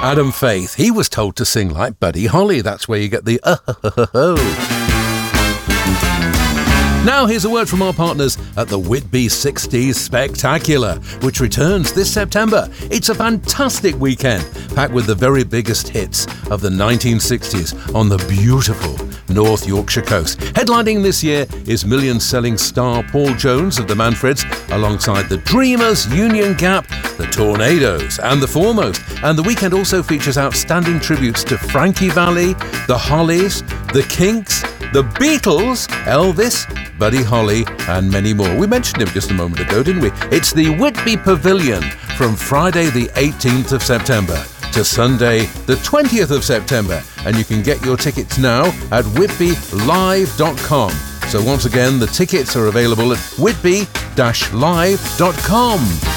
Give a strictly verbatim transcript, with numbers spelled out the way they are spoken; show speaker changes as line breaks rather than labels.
Adam Faith, he was told to sing like Buddy Holly. That's where you get the uh ho ho ho. Now here's a word from our partners at the Whitby sixties Spectacular, which returns this September. It's a fantastic weekend, packed with the very biggest hits of the nineteen sixties on the beautiful North Yorkshire coast. Headlining this year is million-selling star Paul Jones of the Manfreds, alongside the Dreamers, Union Gap, the Tornadoes and the Foremost. And the weekend also features outstanding tributes to Frankie Valli, the Hollies, the Kinks, the Beatles, Elvis, Buddy Holly and many more. We mentioned him just a moment ago, didn't we? It's the Whitby Pavilion from Friday the eighteenth of September to Sunday the twentieth of September, and you can get your tickets now at whitby live dot com. So once again, the tickets are available at whitby dash live dot com.